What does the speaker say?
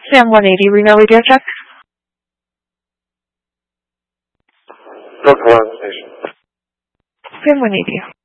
Sam 180, Reno Radio Check. North Carolina Station. Sam 180.